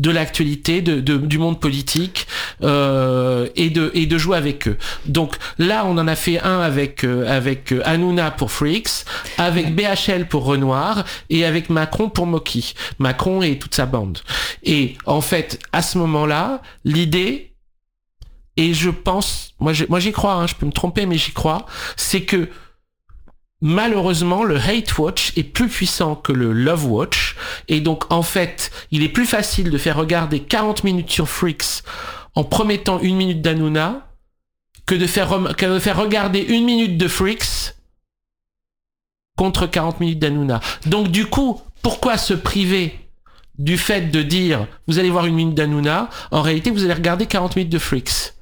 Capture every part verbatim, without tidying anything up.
de l'actualité, de, de du monde politique euh, et de et de jouer avec eux. Donc là, on en a fait un avec euh, avec euh, Hanouna pour Freaks, avec B H L pour Renoir et avec Macron pour Moki. Macron et toute sa bande. Et en fait, à ce moment-là, l'idée, et je pense, moi, je, moi j'y crois, hein, je peux me tromper, mais j'y crois, c'est que malheureusement, le hate watch est plus puissant que le love watch, et donc en fait, il est plus facile de faire regarder quarante minutes sur Freaks en promettant une minute d'Hanouna que de faire rem- que de faire regarder une minute de Freaks contre quarante minutes d'Hanouna. Donc du coup, pourquoi se priver du fait de dire vous allez voir une minute d'Hanouna, en réalité vous allez regarder quarante minutes de Freaks.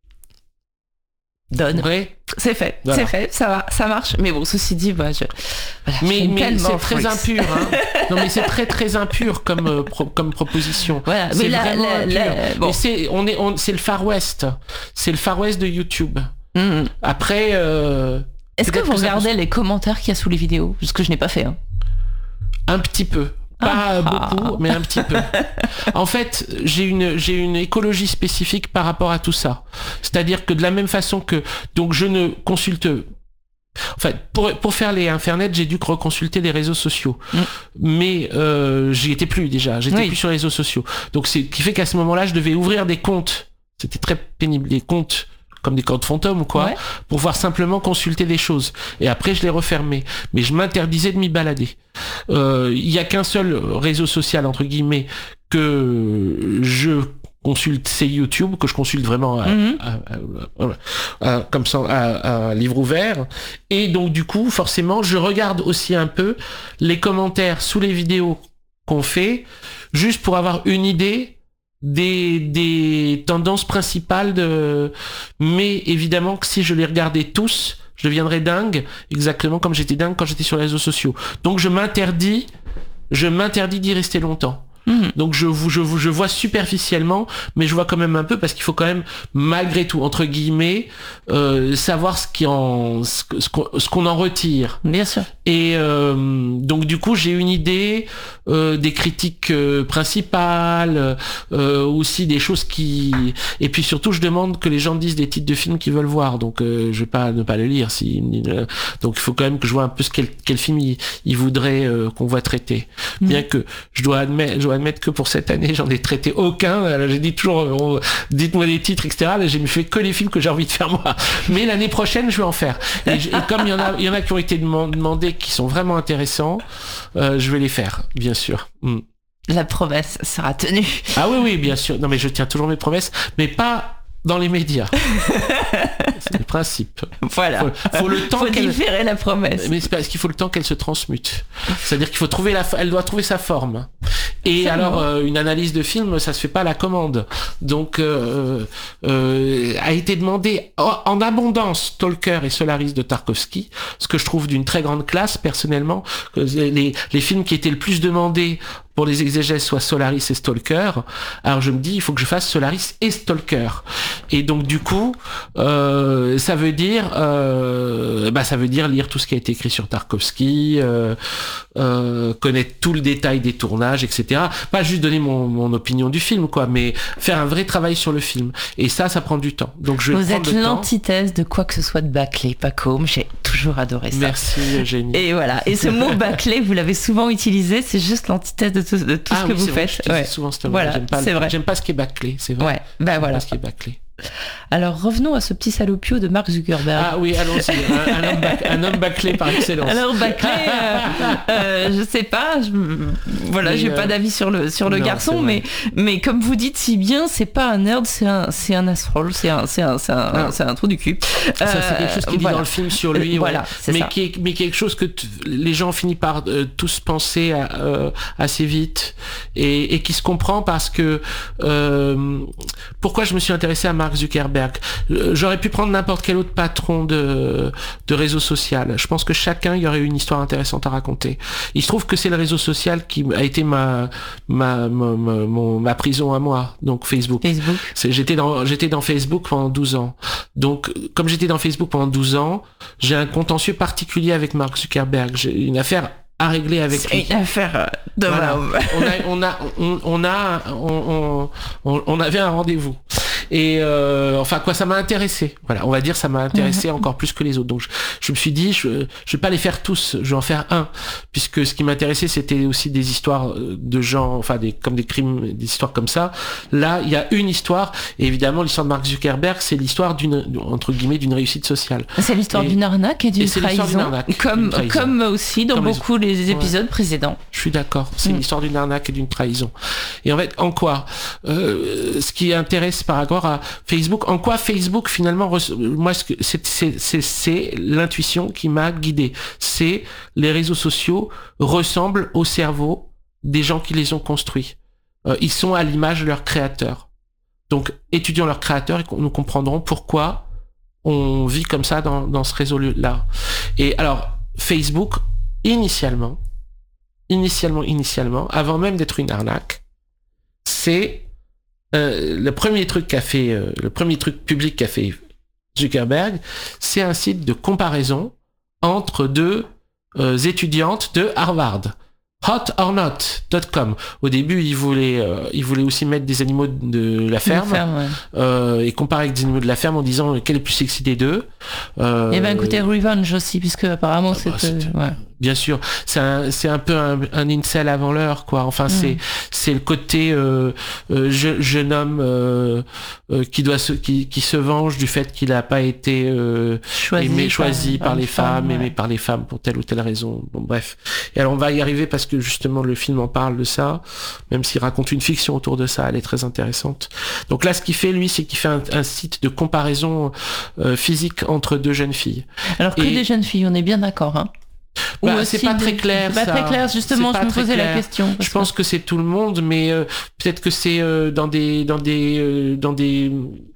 Donne. Ouais. C'est fait, Voilà. c'est fait, ça va, ça marche. Mais bon, ceci dit, bah, je, voilà, mais j'aime mais tellement c'est très Freaks. impur. Hein. Non, mais c'est très très impur comme euh, pro, comme proposition. Voilà, c'est mais la, vraiment la, impur. la, bon. Mais c'est on est on, c'est le Far West. C'est le Far West de YouTube. Mmh. Après. Euh, Est-ce que vous regardez les commentaires qu'il y a sous les vidéos? Parce que je n'ai pas fait. Hein. Un petit peu. Pas ah. beaucoup, mais un petit peu. En fait, j'ai une j'ai une écologie spécifique par rapport à tout ça. C'est-à-dire que de la même façon que donc je ne consulte. Enfin, pour pour faire les Internet, j'ai dû reconsulter les réseaux sociaux. Mm. Mais euh, j'y étais plus déjà. J'étais oui. plus sur les réseaux sociaux. Donc c'est ce qui fait qu'à ce moment-là, je devais ouvrir des comptes. C'était très pénible, des comptes comme des comptes fantômes ou quoi, ouais. pour pouvoir simplement consulter des choses. Et après, je les refermais. Mais je m'interdisais de m'y balader. Il euh, y a qu'un seul réseau social, entre guillemets, que je consulte, c'est YouTube, que je consulte vraiment à, mm-hmm. à, à, à, comme ça, à, à livre ouvert. Et donc, du coup, forcément, je regarde aussi un peu les commentaires sous les vidéos qu'on fait, juste pour avoir une idée des des tendances principales de mais évidemment que si je les regardais tous je deviendrais dingue exactement comme j'étais dingue quand j'étais sur les réseaux sociaux. Donc je m'interdis je m'interdis d'y rester longtemps. Mmh. Donc je, je, je vois superficiellement, mais je vois quand même un peu parce qu'il faut quand même malgré tout entre guillemets euh, savoir ce qui en ce, ce, qu'on, ce qu'on en retire. Bien sûr. Et euh, donc du coup j'ai une idée euh, des critiques euh, principales, euh, aussi des choses qui et puis surtout je demande que les gens disent des titres de films qu'ils veulent voir. Donc euh, je vais pas ne pas le lire si euh, donc il faut quand même que je vois un peu ce quel, quel film ils il voudraient euh, qu'on voit traiter. Mmh. Bien que je dois admettre je dois admettre que pour cette année j'en ai traité aucun. Alors, j'ai dit toujours oh, dites-moi des titres etc. Là, j'ai fait que les films que j'ai envie de faire moi. Mais l'année prochaine je vais en faire. Et, et comme il y en a il y en a qui ont été demandés qui sont vraiment intéressants, euh, je vais les faire bien sûr. Mm. La promesse sera tenue. Ah oui oui bien sûr. Non mais je tiens toujours mes promesses, mais pas dans les médias. C'est le principe. Voilà. Faut, faut le temps faut qu'elle... différer la promesse. Mais c'est parce qu'il faut le temps qu'elle se transmute. C'est-à-dire qu'il faut trouver la, elle doit trouver sa forme. Et c'est alors euh, une analyse de film, ça se fait pas à la commande. Donc euh, euh, a été demandé en abondance Stalker et Solaris de Tarkovsky, ce que je trouve d'une très grande classe personnellement. Les, les films qui étaient le plus demandés pour les exégèses soient Solaris et Stalker. Alors je me dis il faut que je fasse Solaris et Stalker. Et donc du coup euh, ça veut dire euh, bah ça veut dire lire tout ce qui a été écrit sur Tarkovsky, euh, euh, connaître tout le détail des tournages, et cetera. Pas juste donner mon, mon opinion du film, quoi, mais faire un vrai travail sur le film. Et ça, ça prend du temps. Donc je vais Vous êtes le l'antithèse de quoi que ce soit de bâclé, Paco. J'ai toujours adoré ça. Merci Eugénie. Et voilà. Et ce mot bâclé, vous l'avez souvent utilisé. C'est juste l'antithèse de tout, de tout ah, ce que oui, vous vrai, faites. Je ouais. souvent ce voilà, j'aime pas, c'est vrai. J'aime pas ce qui est bâclé, c'est vrai. Ouais. Ben voilà. J'aime pas ce qui est bâclé. Alors revenons à ce petit salopio de Mark Zuckerberg. Ah oui, allons-y. Un, un, homme, bac, un homme bâclé par excellence. Alors bâclé, euh, euh, je sais pas. Je, voilà, mais j'ai euh, pas d'avis sur le sur le non, garçon, mais mais comme vous dites si bien, c'est pas un nerd, c'est un c'est un asshole, c'est un c'est un c'est un, un, c'est un trou du cul. Ça euh, c'est quelque chose qui est voilà. dit dans le film sur lui, voilà, ouais. c'est mais ça. qui est mais quelque chose que t- les gens finissent par euh, tous penser à, euh, assez vite et, et qui se comprend parce que euh, pourquoi je me suis intéressé à Mark Zuckerberg. J'aurais pu prendre n'importe quel autre patron de, de réseau social. Je pense que chacun, il y aurait une histoire intéressante à raconter. Il se trouve que c'est le réseau social qui a été ma, ma, ma, ma, mon, ma prison à moi. Donc Facebook. Facebook. C'est, j'étais dans, j'étais dans Facebook pendant douze ans. Donc, comme j'étais dans Facebook pendant douze ans, j'ai un contentieux particulier avec Mark Zuckerberg. J'ai une affaire à régler avec c'est lui. une affaire de voilà. on a on a on, on a on, on, on avait un rendez-vous et euh, enfin quoi ça m'a intéressé, voilà, on va dire ça m'a intéressé mmh. encore plus que les autres, donc je, je me suis dit je je vais pas les faire tous, je vais en faire un, puisque ce qui m'intéressait c'était aussi des histoires de gens, enfin des comme des crimes, des histoires comme ça. Là il y a une histoire, et évidemment l'histoire de Mark Zuckerberg c'est l'histoire d'une entre guillemets d'une réussite sociale, c'est l'histoire et, d'une arnaque et d'une et trahison, d'une arnaque, comme d'une trahison. Comme aussi dans comme beaucoup les, les épisodes ouais. précédents. Je suis d'accord, c'est mmh. l'histoire d'une arnaque et d'une trahison. Et en fait, en quoi euh, ce qui intéresse par rapport à Facebook, en quoi Facebook finalement, moi c'est, c'est, c'est, c'est l'intuition qui m'a guidé. C'est les réseaux sociaux ressemblent au cerveau des gens qui les ont construits. Euh, ils sont à l'image de leurs créateurs. Donc, étudions leurs créateurs et nous comprendrons pourquoi on vit comme ça dans, dans ce réseau-là. Et alors, Facebook, initialement, initialement, initialement, avant même d'être une arnaque, c'est euh, le premier truc qu'a fait, euh, le premier truc public qu'a fait Zuckerberg, c'est un site de comparaison entre deux euh, étudiantes de Harvard. hot or not dot com. Au début, il voulait, euh, il voulait aussi mettre des animaux de la ferme, ferme ouais. euh, et comparer avec des animaux de la ferme en disant quel est le plus sexy des deux. Euh, et ben écoutez, Revenge aussi, puisque apparemment ah bah, c'était, c'était... Ouais. Bien sûr, c'est un, c'est un peu un, un incel avant l'heure, quoi. Enfin, mmh. c'est, c'est le côté euh, euh, je, jeune homme euh, euh, qui doit se, qui, qui se venge du fait qu'il n'a pas été euh, choisi, aimé, choisi par, par les femmes, femmes ouais. aimé par les femmes pour telle ou telle raison. Bon, bref. Et alors, on va y arriver parce que justement le film en parle de ça, même s'il raconte une fiction autour de ça, elle est très intéressante. Donc là, ce qu'il fait, lui, c'est qu'il fait un, un site de comparaison euh, physique entre deux jeunes filles. Alors que Et... des jeunes filles, on est bien d'accord, hein. Bah, c'est pas très clair. C'est pas très clair, justement, je me posais la question. Je pense que c'est tout le monde, mais euh, peut-être que c'est euh, dans des dans des euh, dans des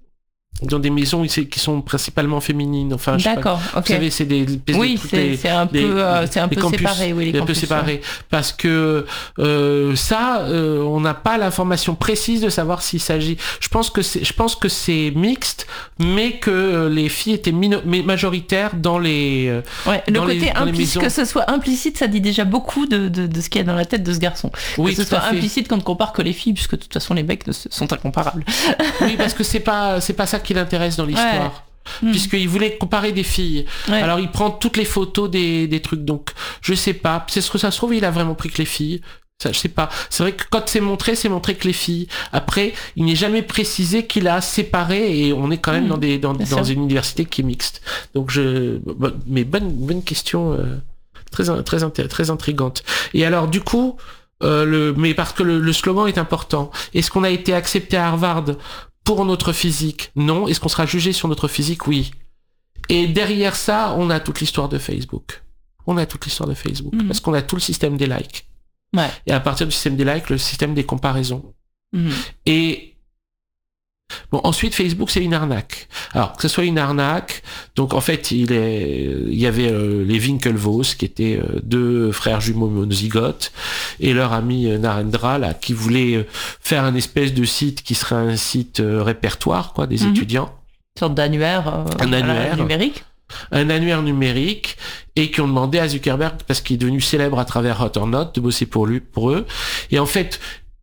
dans des maisons qui sont principalement féminines. Enfin, je d'accord. Sais pas. Okay. Vous savez, c'est des oui, c'est, des, c'est un peu des, euh, c'est un peu campus, séparé, oui, les campus, un peu séparé, ouais. Parce que euh, ça, euh, on n'a pas l'information précise de savoir s'il s'agit. Je pense que c'est, je pense que c'est mixte, mais que les filles étaient mino- majoritaires dans les. Euh, ouais, le dans côté les, implicite, que ce soit implicite, ça dit déjà beaucoup de, de, de ce qu'il y a dans la tête de ce garçon. Oui, que ce soit implicite quand on compare que les filles, puisque de toute façon les mecs sont incomparables. Oui, parce que c'est pas, c'est pas ça qui l'intéresse dans l'histoire, ouais. puisqu'il voulait comparer des filles. Ouais. Alors il prend toutes les photos des, des trucs, donc je sais pas, c'est ce que ça se trouve, il a vraiment pris que les filles. Ça, je sais pas. C'est vrai que quand c'est montré, c'est montré que les filles. Après, il n'est jamais précisé qu'il a séparé, et on est quand même mmh, dans des dans, dans une université qui est mixte. Donc je, mais bonne bonne question, euh, très très très très intrigante. Et alors du coup, euh, le, mais parce que le, le slogan est important. Est-ce qu'on a été accepté à Harvard pour notre physique? Non. Est-ce qu'on sera jugé sur notre physique? Oui. Et derrière ça, on a toute l'histoire de Facebook. On a toute l'histoire de Facebook. Mmh. Parce qu'on a tout le système des likes. Ouais. Et à partir du système des likes, le système des comparaisons. Mmh. Et bon, ensuite, Facebook, c'est une arnaque. Alors, que ce soit une arnaque, donc en fait, il, est, il y avait euh, les Winklevoss, qui étaient euh, deux frères jumeaux monozygotes, et leur ami euh, Narendra, là, qui voulait euh, faire un espèce de site qui serait un site euh, répertoire, quoi, des mmh. étudiants. Une sorte d'annuaire, euh, un annuaire numérique. Un annuaire numérique, et qui ont demandé à Zuckerberg, parce qu'il est devenu célèbre à travers Hot or Not, de bosser pour lui, pour eux. Et en fait,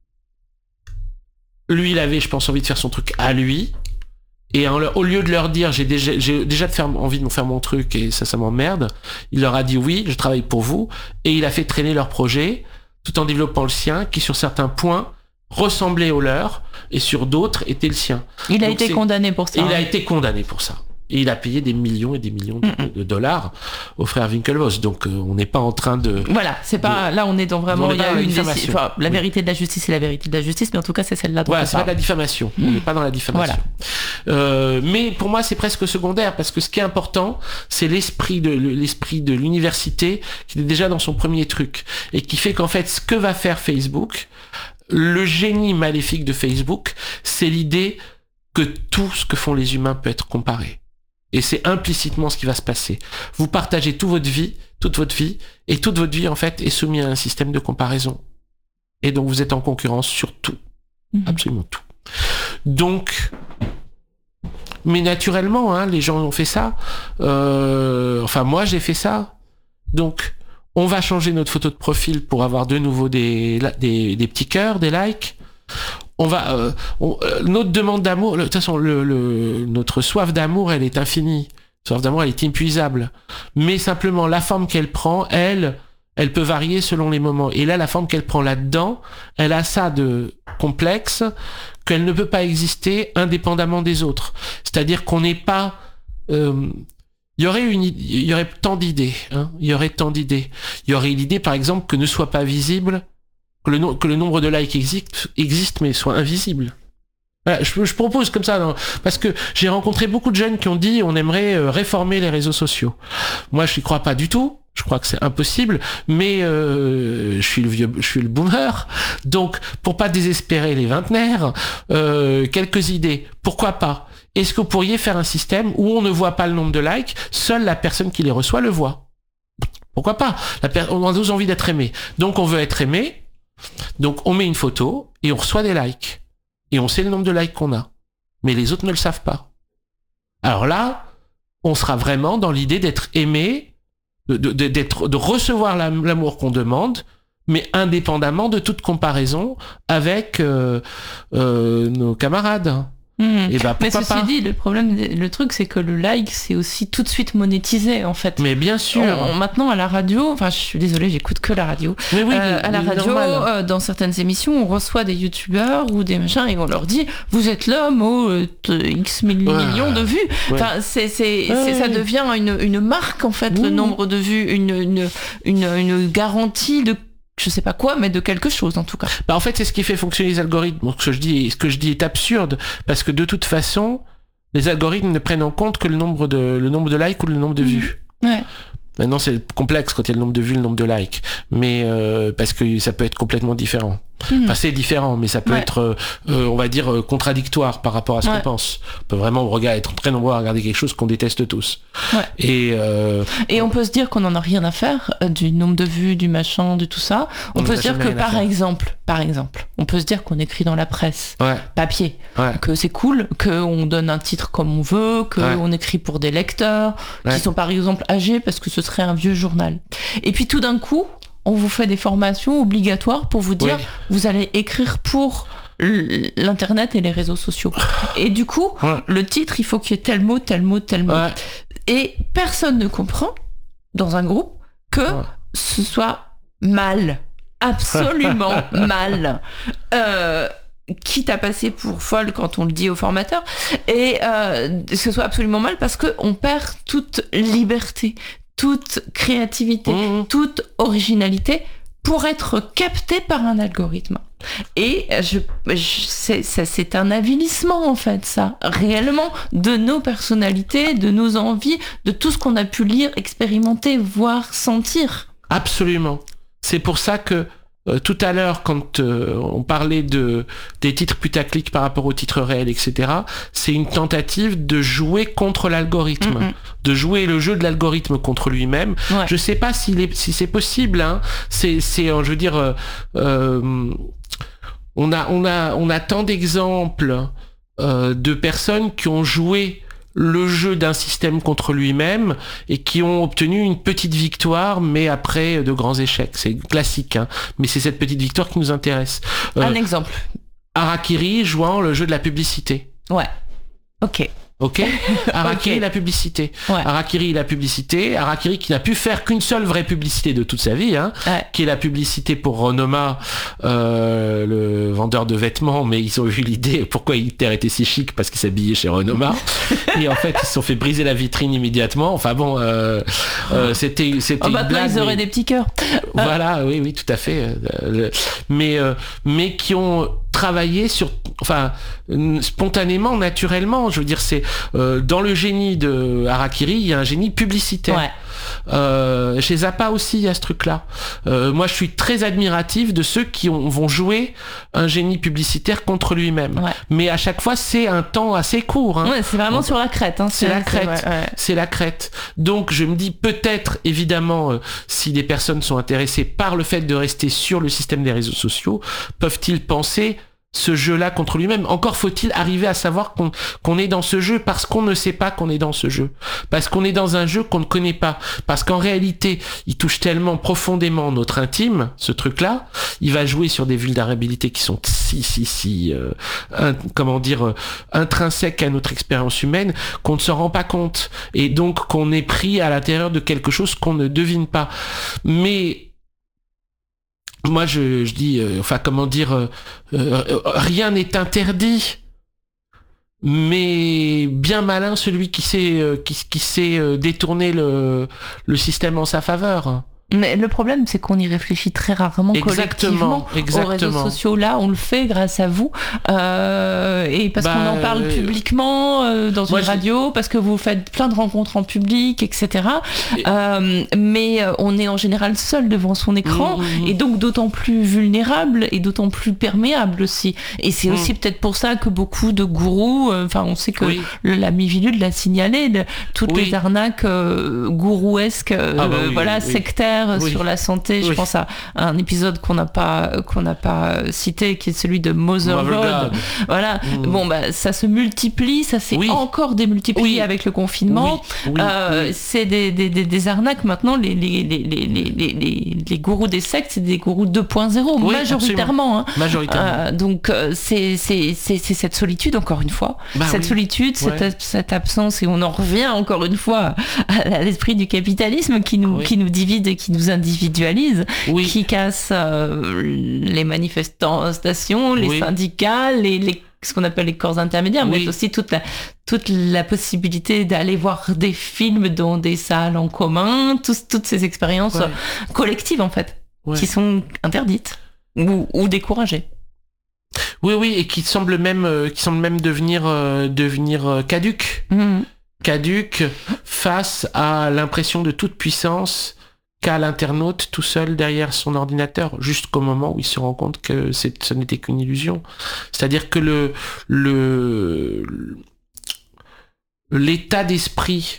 lui, il avait, je pense, envie de faire son truc à lui. Et en, au lieu de leur dire, j'ai déjà, j'ai déjà de faire, envie de faire mon truc et ça, ça m'emmerde, il leur a dit oui, je travaille pour vous. Et il a fait traîner leur projet, tout en développant le sien, qui sur certains points ressemblait au leur, et sur d'autres était le sien. Il a Donc été condamné pour ça. Et il a été condamné pour ça. Et il a payé des millions et des millions de, mm-hmm. de dollars aux frères Winklevoss. Donc euh, on n'est pas en train de... Voilà, c'est pas... De, là on est dans vraiment... Il y a une diffamation. Enfin, la oui. vérité de la justice, c'est la vérité de la justice, mais en tout cas c'est celle-là dont voilà, on c'est parle. pas de la diffamation. Mm. On n'est pas dans la diffamation. Voilà. Euh, mais pour moi c'est presque secondaire, parce que ce qui est important, c'est l'esprit de, l'esprit de l'université qui est déjà dans son premier truc. Et qui fait qu'en fait, ce que va faire Facebook, le génie maléfique de Facebook, c'est l'idée que tout ce que font les humains peut être comparé. Et c'est implicitement ce qui va se passer. Vous partagez toute votre vie, toute votre vie, et toute votre vie, en fait, est soumise à un système de comparaison. Et donc, vous êtes en concurrence sur tout. Mmh. Absolument tout. Donc, mais naturellement, hein, les gens ont fait ça. Euh, enfin, moi, j'ai fait ça. Donc, On va changer notre photo de profil pour avoir de nouveau des, des, des petits cœurs, des likes. On va, euh, on, euh, notre demande d'amour, de toute façon, le, le, notre soif d'amour, elle est infinie. Soif d'amour, elle est inépuisable. Mais simplement, la forme qu'elle prend, elle, elle peut varier selon les moments. Et là, la forme qu'elle prend là-dedans, elle a ça de complexe qu'elle ne peut pas exister indépendamment des autres. C'est-à-dire qu'on n'est pas... Euh, Il y aurait une, il y aurait tant d'idées, hein. Il y aurait tant d'idées. Il y aurait l'idée, par exemple, que ne soit pas visible, que le, no- que le nombre de likes existe, existe mais soit invisible. Voilà, je, je propose comme ça, non, parce que j'ai rencontré beaucoup de jeunes qui ont dit on aimerait euh, réformer les réseaux sociaux. Moi, je n'y crois pas du tout. Je crois que c'est impossible, mais euh, je suis le vieux, je suis le boomer. Donc, pour pas désespérer les vingtenaires, euh, quelques idées. Pourquoi pas? Est-ce que vous pourriez faire un système où on ne voit pas le nombre de likes, seule la personne qui les reçoit le voit? Pourquoi pas? La per- On a tous envie d'être aimé. Donc on veut être aimé, donc on met une photo et on reçoit des likes. Et on sait le nombre de likes qu'on a. Mais les autres ne le savent pas. Alors là, on sera vraiment dans l'idée d'être aimé, de, de, d'être, de recevoir l'amour qu'on demande, mais indépendamment de toute comparaison avec euh, euh, nos camarades. Mmh. Et bah, mais ceci pas. dit, le problème, le truc, c'est que le like, c'est aussi tout de suite monétisé, en fait. Mais bien sûr. On, maintenant, à la radio, enfin, je suis désolée, j'écoute que la radio. Mais oui, euh, mais, à la mais radio, euh, dans certaines émissions, on reçoit des youtubeurs ou des machins et on leur dit, vous êtes l'homme aux euh, X mille ouais. millions de vues. Ouais. Enfin, c'est, c'est, ouais, c'est, ça devient une, une marque, en fait, mmh. le nombre de vues, une, une, une, une garantie de je sais pas quoi, mais de quelque chose en tout cas. Bah en fait, c'est ce qui fait fonctionner les algorithmes. Donc, ce que je dis, ce que je dis est absurde parce que de toute façon, les algorithmes ne prennent en compte que le nombre de le nombre de likes ou le nombre de vues. Ouais. Maintenant, c'est complexe quand il y a le nombre de vues, le nombre de likes, mais euh, parce que ça peut être complètement différent. Mmh. Enfin, c'est différent, mais ça peut ouais. être, euh, on va dire, euh, contradictoire par rapport à ce ouais. qu'on pense. On peut vraiment regarder, être très nombreux à regarder quelque chose qu'on déteste tous. Ouais. Et, euh, et on peut se dire qu'on n'en a rien à faire euh, du nombre de vues, du machin, de tout ça. On, on peut se dire que, par exemple, par exemple, on peut se dire qu'on écrit dans la presse, ouais. papier, ouais. que c'est cool, qu'on donne un titre comme on veut, qu'on ouais. écrit pour des lecteurs, ouais. qui sont par exemple âgés parce que ce serait un vieux journal. Et puis tout d'un coup, on vous fait des formations obligatoires pour vous dire, oui. vous allez écrire pour l'internet et les réseaux sociaux. Et du coup, ouais. le titre, il faut qu'il y ait tel mot, tel mot, tel mot. Ouais. Et personne ne comprend, dans un groupe, que ouais. ce soit mal. Absolument mal. Euh, quitte à passer pour folle quand on le dit au formateur. Et euh, que ce soit absolument mal parce qu'on perd toute liberté, toute créativité, mmh. toute originalité pour être capté par un algorithme. Et je, je, c'est, ça, c'est un avilissement, en fait, ça, réellement, de nos personnalités, de nos envies, de tout ce qu'on a pu lire, expérimenter, voir, sentir. Absolument. C'est pour ça que Euh, tout à l'heure, quand euh, on parlait de des titres putaclic par rapport aux titres réels, et cetera, c'est une tentative de jouer contre l'algorithme, mm-hmm. de jouer le jeu de l'algorithme contre lui-même. Ouais. Je sais pas s'il est, si c'est possible. Hein. C'est, c'est, je veux dire, euh, euh, on a, on a, on a tant d'exemples euh, de personnes qui ont joué le jeu d'un système contre lui-même et qui ont obtenu une petite victoire, mais après de grands échecs. C'est classique, hein. Mais c'est cette petite victoire qui nous intéresse. Euh, Un exemple. Harakiri jouant le jeu de la publicité. Ouais. Ok. Ok. Harakiri, okay. la publicité. Ouais. Harakiri, la publicité. Harakiri qui n'a pu faire qu'une seule vraie publicité de toute sa vie, hein, ouais. qui est la publicité pour Ronoma, euh, le vendeur de vêtements, mais ils ont eu l'idée pourquoi Hitler était si chic parce qu'il s'habillait chez Ronoma. Et en fait, ils se sont fait briser la vitrine immédiatement. Enfin bon, euh, euh, c'était, c'était oh, une maintenant, blague. Ils auraient mais... des petits cœurs. Voilà, oui, oui, tout à fait. Mais, euh, mais qui ont travaillé sur, enfin, spontanément, naturellement. Je veux dire, c'est euh, dans le génie de Harakiri, il y a un génie publicitaire. Ouais. Euh, chez Zappa aussi, il y a ce truc-là. Euh, moi, je suis très admiratif de ceux qui ont, vont jouer un génie publicitaire contre lui-même. Ouais. Mais à chaque fois, c'est un temps assez court. Hein. Ouais, c'est vraiment Donc, sur la crête. Hein, c'est, c'est la crête. C'est, ouais, ouais. c'est la crête. Donc, je me dis peut-être, évidemment, euh, si des personnes sont intéressées par le fait de rester sur le système des réseaux sociaux, peuvent-ils penser ce jeu-là contre lui-même. Encore faut-il arriver à savoir qu'on, qu'on est dans ce jeu parce qu'on ne sait pas qu'on est dans ce jeu. Parce qu'on est dans un jeu qu'on ne connaît pas. Parce qu'en réalité, il touche tellement profondément notre intime, ce truc-là. Il va jouer sur des vulnérabilités qui sont si, si, si, euh, un, comment dire, euh, intrinsèques à notre expérience humaine, qu'on ne se rend pas compte. Et donc, qu'on est pris à l'intérieur de quelque chose qu'on ne devine pas. Mais, moi, je, je dis, euh, enfin, comment dire, euh, euh, rien n'est interdit, mais bien malin celui qui sait, euh, qui, qui sait euh, détourner le, le système en sa faveur. Mais le problème, c'est qu'on y réfléchit très rarement exactement, collectivement. Exactement. Aux réseaux sociaux, là, on le fait grâce à vous. Euh, et parce bah, qu'on en parle euh, publiquement euh, dans une radio, je... parce que vous faites plein de rencontres en public, et cetera. Et... Euh, mais on est en général seul devant son écran, mmh, et donc d'autant plus vulnérable et d'autant plus perméable aussi. Et c'est mmh. aussi peut-être pour ça que beaucoup de gourous, enfin, euh, on sait que oui. le, la Mivilude l'a signalé, de, toutes oui. les arnaques euh, gourouesques, euh, ah bah oui, voilà, oui. sectaires, oui. sur la santé, oui. je pense à un épisode qu'on n'a pas qu'on n'a pas cité, qui est celui de Mother God. God. Voilà. Mmh. Bon bah ça se multiplie, ça s'est oui. encore démultiplié oui. avec le confinement. Oui. Oui. Euh, oui. C'est des, des, des, des arnaques maintenant. Les les les les les les, les gourous des sectes, c'est des gourous deux point zéro oui, majoritairement. Hein. Majoritairement. Euh, donc c'est c'est c'est c'est cette solitude encore une fois, bah cette oui. solitude, ouais. cette cette absence, et on en revient encore une fois à l'esprit du capitalisme qui nous oui. qui nous divise et qui nous individualise, oui. qui casse euh, les manifestations, les oui. syndicats, les, les, ce qu'on appelle les corps intermédiaires, oui. mais aussi toute la, toute la possibilité d'aller voir des films dans des salles en commun, tous, toutes ces expériences ouais. collectives en fait, ouais. qui sont interdites ou, ou découragées. Oui, oui, et qui semblent même, euh, qui semblent même devenir, euh, devenir euh, caduques. Mmh. Caduques face à l'impression de toute puissance qu'a l'internaute tout seul derrière son ordinateur, jusqu'au moment où il se rend compte que c'est, ce n'était qu'une illusion. C'est-à-dire que le, le, l'état d'esprit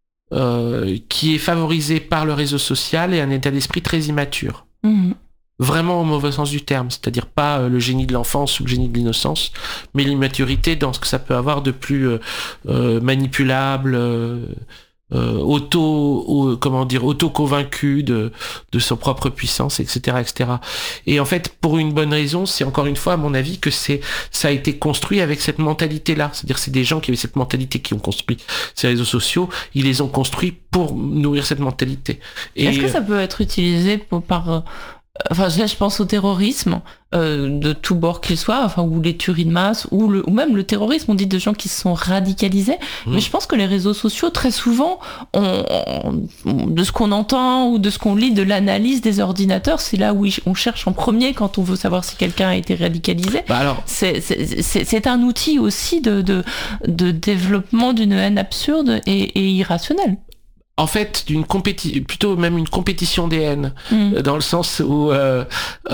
euh, qui est favorisé par le réseau social est un état d'esprit très immature. Mmh. Vraiment au mauvais sens du terme, c'est-à-dire pas euh, le génie de l'enfance ou le génie de l'innocence, mais l'immaturité dans ce que ça peut avoir de plus euh, euh, manipulable, euh, Euh, auto, euh, comment dire, auto-convaincu de, de sa propre puissance, et cetera, et cetera. Et en fait, pour une bonne raison, c'est encore une fois, à mon avis, que c'est, ça a été construit avec cette mentalité-là. C'est-à-dire, c'est des gens qui avaient cette mentalité qui ont construit ces réseaux sociaux. Ils les ont construits pour nourrir cette mentalité. Et est-ce que ça peut être utilisé pour, par, euh, enfin, là, je pense au terrorisme, euh, de tout bord qu'il soit, enfin, ou les tueries de masse, ou, le, ou même le terrorisme, on dit de gens qui se sont radicalisés. Mmh. Mais je pense que les réseaux sociaux, très souvent, on, on, de ce qu'on entend ou de ce qu'on lit, de l'analyse des ordinateurs, c'est là où on cherche en premier quand on veut savoir si quelqu'un a été radicalisé. Bah alors... c'est, c'est, c'est, c'est un outil aussi de, de, de développement d'une haine absurde et, et irrationnelle. En fait, d'une compéti- plutôt même une compétition des haines, mmh. dans le sens où euh,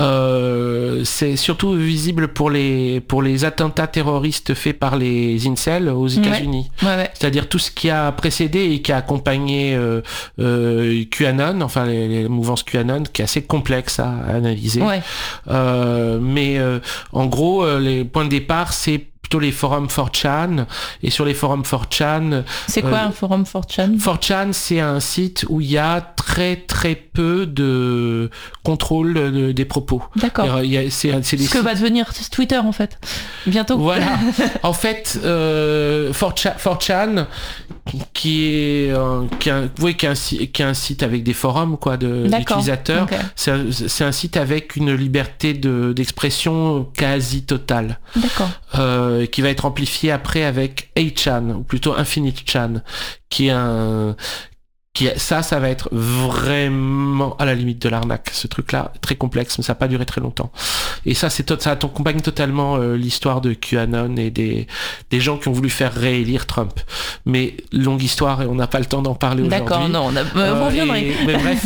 euh, c'est surtout visible pour les pour les attentats terroristes faits par les incels aux États-Unis. Ouais. Ouais, ouais. C'est-à-dire tout ce qui a précédé et qui a accompagné euh, euh, QAnon, enfin les, les mouvances QAnon, qui est assez complexe à, à analyser. Ouais. Euh, mais euh, en gros, euh, les points de départ, c'est les forums four chan, et sur les forums four chan... C'est quoi euh, un forum four chan ? four chan, c'est un site où il y a très très peu de contrôle de, des propos. D'accord. Il y a, c'est, c'est des Ce que sites... va devenir Twitter en fait, bientôt. Voilà. En fait, euh, four chan, qui est, euh, qui est un, oui, qui est un, qui est un site avec des forums quoi, de, d'utilisateurs, okay. c'est, un, c'est un site avec une liberté de, d'expression quasi totale. D'accord. Euh, qui va être amplifié après avec eight chan, ou plutôt Infinite Chan, qui est un... Qui, ça, ça va être vraiment à la limite de l'arnaque, ce truc-là, très complexe, mais ça n'a pas duré très longtemps. Et ça, c'est to- ça accompagne totalement euh, l'histoire de QAnon et des, des gens qui ont voulu faire réélire Trump. Mais longue histoire et on n'a pas le temps d'en parler D'accord, aujourd'hui. D'accord, non, on, a... euh, on reviendrait. Et, mais bref,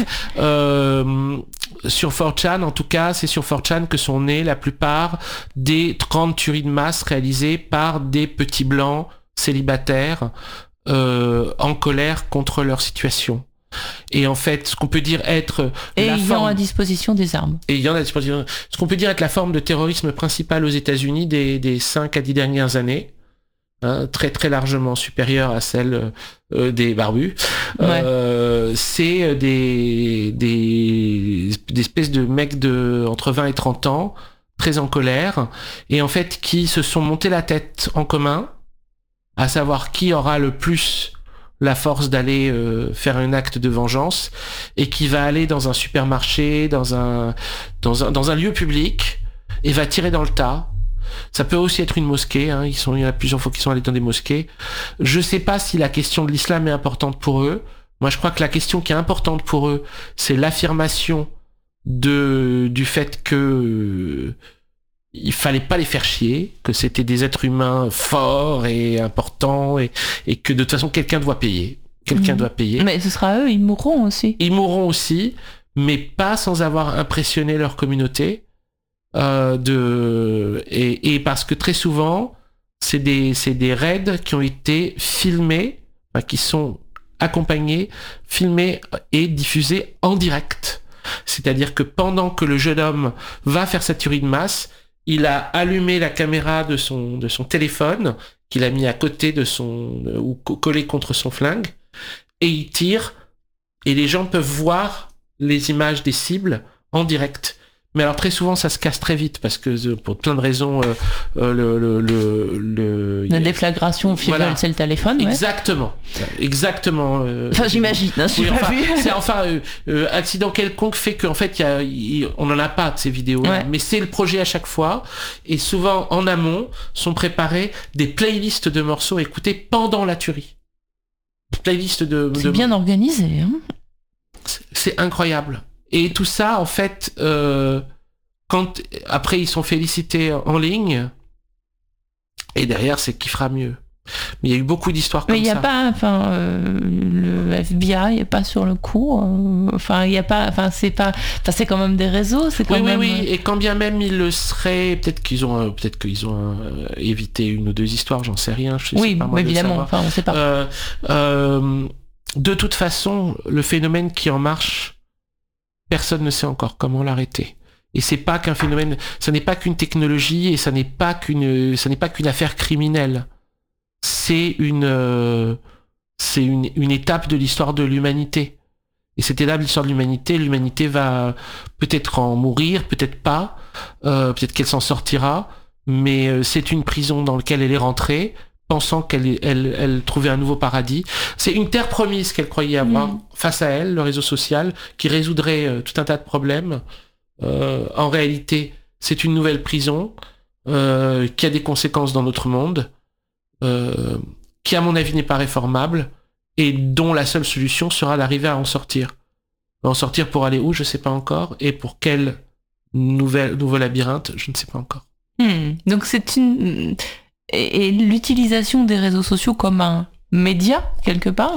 euh, sur four chan, en tout cas, c'est sur four chan que sont nées la plupart des grandes tueries de masse réalisées par des petits blancs célibataires, Euh, en colère contre leur situation. Et en fait, ce qu'on peut dire être et la ayant forme... à disposition des armes. Et ayant à disposition... Ce qu'on peut dire être la forme de terrorisme principale aux États-Unis des, des cinq à dix dernières années. Hein, très très largement supérieure à celle euh, des barbus. Ouais. Euh, c'est des, des, des espèces de mecs de entre vingt et trente ans, très en colère, et en fait qui se sont montés la tête en commun, à savoir qui aura le plus la force d'aller euh, faire un acte de vengeance, et qui va aller dans un supermarché, dans un, dans un, dans un lieu public, et va tirer dans le tas. Ça peut aussi être une mosquée, hein. Ils sont, il y en a plusieurs fois qu'ils sont allés dans des mosquées. Je sais pas si la question de l'islam est importante pour eux. Moi, je crois que la question qui est importante pour eux, c'est l'affirmation de, du fait que euh, il fallait pas les faire chier, que c'était des êtres humains forts et importants, et, et que de toute façon, quelqu'un doit payer. Quelqu'un mmh. doit payer. Mais ce sera eux, ils mourront aussi. Ils mourront aussi, mais pas sans avoir impressionné leur communauté. Euh, de et, et parce que très souvent c'est des c'est des raids qui ont été filmés, enfin, qui sont accompagnés, filmés et diffusés en direct. C'est-à-dire que pendant que le jeune homme va faire sa tuerie de masse, il a allumé la caméra de son de son téléphone qu'il a mis à côté de son ou collé contre son flingue, et il tire, et les gens peuvent voir les images des cibles en direct. Mais alors très souvent ça se casse très vite parce que pour plein de raisons euh, euh, le, le, le, le la déflagration fait voilà. C'est le téléphone. Ouais. Exactement, exactement. Euh, enfin j'imagine. Hein, oui, pas enfin, vu. C'est enfin euh, euh, accident quelconque fait qu'en fait y a, y, on en a pas de ces vidéos, ouais. Mais c'est le projet à chaque fois, et souvent en amont sont préparées des playlists de morceaux écoutés pendant la tuerie. Playlists de. C'est de... bien organisé. Hein. C'est, c'est incroyable. Et tout ça, en fait, euh, quand après ils sont félicités en ligne, et derrière c'est qui fera mieux. Mais il y a eu beaucoup d'histoires comme ça. Mais il n'y a pas, enfin, euh, le F B I n'est pas sur le coup. Enfin, euh, il y a pas, enfin, c'est pas, enfin, c'est quand même des réseaux, c'est quand oui, même. Oui, oui, et quand bien même ils le seraient, peut-être qu'ils ont, peut-être qu'ils ont euh, évité une ou deux histoires, j'en sais rien. Je sais oui, pas moi évidemment. Enfin, on ne sait pas. Euh, euh, de toute façon, le phénomène qui en marche. Personne ne sait encore comment l'arrêter. Et c'est pas qu'un phénomène, ça n'est pas qu'une technologie, et ça n'est pas qu'une, ça n'est pas qu'une affaire criminelle. C'est une, euh, c'est une, une étape de l'histoire de l'humanité. Et cette étape de l'histoire de l'humanité, l'humanité va peut-être en mourir, peut-être pas, euh, peut-être qu'elle s'en sortira, mais euh, c'est une prison dans laquelle elle est rentrée, pensant qu'elle elle, elle trouvait un nouveau paradis. C'est une terre promise qu'elle croyait avoir mmh. face à elle, le réseau social, qui résoudrait euh, tout un tas de problèmes. Euh, en réalité, c'est une nouvelle prison euh, qui a des conséquences dans notre monde, euh, qui à mon avis n'est pas réformable, et dont la seule solution sera d'arriver à en sortir. En sortir pour aller où, je ne sais pas encore, et pour quel nouvel, nouveau labyrinthe, je ne sais pas encore. Mmh. Donc c'est une... Et, et l'utilisation des réseaux sociaux comme un média, quelque part.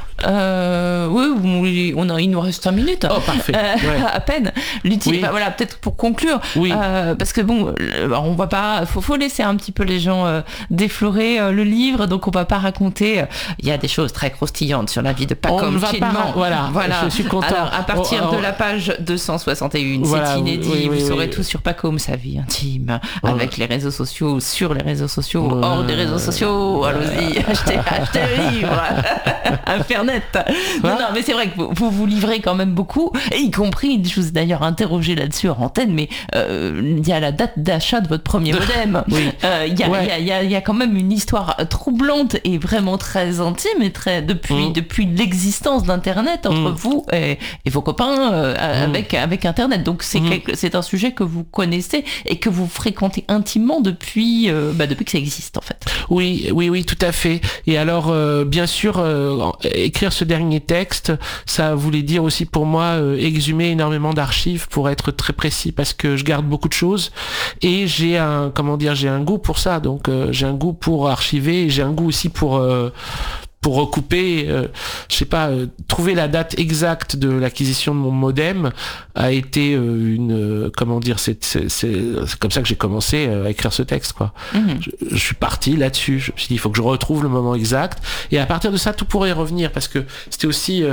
Euh, oui, on a, il nous reste cinq minutes. Oh, parfait. Euh, ouais. À peine. L'util... Oui. Bah, voilà, peut-être pour conclure. Oui. Euh, parce que bon, on va pas, faut, faut laisser un petit peu les gens euh, déflorer euh, le livre, donc on va pas raconter. Euh, il y a des choses très croustillantes sur la vie de Paco Chilman. Voilà, voilà. Je suis content. Alors, à partir oh, oh. de la page deux cent soixante et un, voilà, c'est inédit. oui, oui, vous oui, saurez oui. tout sur Paco, sa vie intime, oh. avec les réseaux sociaux, sur les réseaux sociaux, oh. hors des réseaux sociaux. Allons-y, achetez, achetez le livre. Internet. Non, non, mais c'est vrai que vous, vous vous livrez quand même beaucoup, et y compris, je vous ai d'ailleurs interrogé là-dessus en antenne, mais euh, il y a la date d'achat de votre premier modem. Oui. Euh, il y, ouais. y, y, y a quand même une histoire troublante et vraiment très intime, et très depuis, mmh. depuis l'existence d'Internet entre mmh. vous et, et vos copains euh, mmh. avec, avec Internet. Donc c'est, mmh. quelque, c'est un sujet que vous connaissez et que vous fréquentez intimement depuis, euh, bah, depuis que ça existe en fait. Oui, oui, oui, tout à fait. Et alors, euh, bien sûr, euh, écrire ce dernier texte, ça voulait dire aussi pour moi euh, exhumer énormément d'archives pour être très précis, parce que je garde beaucoup de choses et j'ai un, comment dire, j'ai un goût pour ça. Donc euh, j'ai un goût pour archiver, et j'ai un goût aussi pour euh, pour recouper, euh, je sais pas, euh, trouver la date exacte de l'acquisition de mon modem a été euh, une, euh, comment dire, c'est, c'est, c'est, c'est comme ça que j'ai commencé euh, à écrire ce texte, quoi. Mmh. Je, je suis parti là-dessus, je me suis dit, il faut que je retrouve le moment exact, et à partir de ça, tout pourrait revenir, parce que c'était aussi, euh,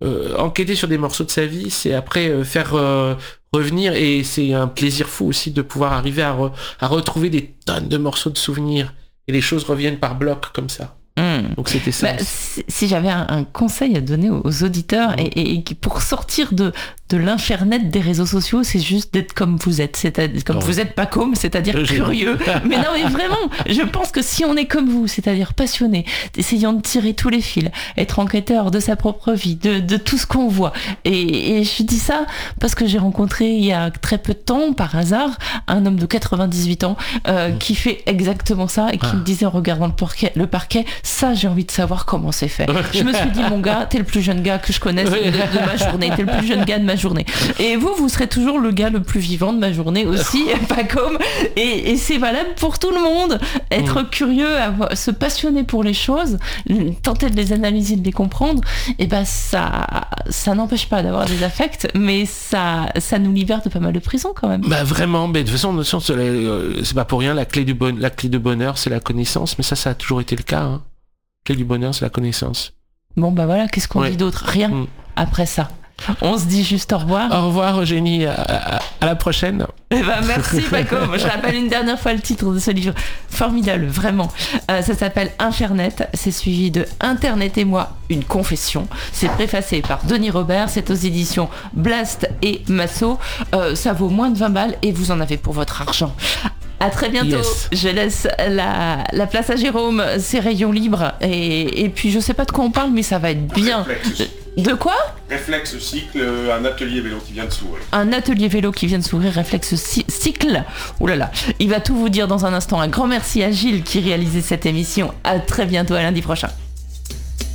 euh, enquêter sur des morceaux de sa vie, c'est après euh, faire euh, revenir, et c'est un plaisir fou aussi de pouvoir arriver à, re, à retrouver des tonnes de morceaux de souvenirs, et les choses reviennent par blocs comme ça. Mmh. Donc c'était ça. Bah, si, si j'avais un, un conseil à donner aux, aux auditeurs, mmh. et, et pour sortir de, de l'infernet des réseaux sociaux, c'est juste d'être comme vous êtes, c'est-à-dire comme oh. vous êtes pas comme, c'est-à-dire je curieux. Mais non, mais vraiment, je pense que si on est comme vous, c'est-à-dire passionné, essayant de tirer tous les fils, être enquêteur de sa propre vie, de, de tout ce qu'on voit. Et, et je dis ça parce que j'ai rencontré il y a très peu de temps, par hasard, un homme de quatre-vingt-dix-huit ans euh, mmh. qui fait exactement ça et qui ah. me disait en regardant le parquet, le parquet, ça, j'ai envie de savoir comment c'est fait. Je me suis dit, mon gars, t'es le plus jeune gars que je connaisse de, de ma journée, t'es le plus jeune gars de ma journée. Et vous, vous serez toujours le gars le plus vivant de ma journée aussi, pas comme. Et, et c'est valable pour tout le monde. Être mmh. curieux, avoir, se passionner pour les choses, tenter de les analyser, de les comprendre, et ben ça, ça n'empêche pas d'avoir des affects, mais ça, ça nous libère de pas mal de prison quand même. Bah vraiment, mais de toute façon, c'est pas pour rien, la clé du bon, la clé de bonheur, c'est la connaissance, mais ça, ça a toujours été le cas. Hein. La clé du bonheur, c'est la connaissance. Bon bah voilà, qu'est-ce qu'on ouais. dit d'autre ? Rien mmh. après ça. On se dit juste au revoir. Au revoir Eugénie, à, à, à la prochaine. Eh ben merci Paco. Je rappelle une dernière fois le titre de ce livre formidable, vraiment. Euh, ça s'appelle Infernet. C'est suivi de Internet et moi, une confession. C'est préfacé par Denis Robert. C'est aux éditions Blast et Massot. Euh, ça vaut moins de vingt balles et vous en avez pour votre argent. À très bientôt. Yes. Je laisse la, la place à Jérôme, ses rayons libres. Et, et puis je sais pas de quoi on parle, mais ça va être bien. De quoi ? Réflexe Cycle, un atelier vélo qui vient de s'ouvrir. Un atelier vélo qui vient de s'ouvrir, Réflexe Cycle. Ouh là là, il va tout vous dire dans un instant. Un grand merci à Gilles qui réalisait cette émission. À très bientôt, à lundi prochain.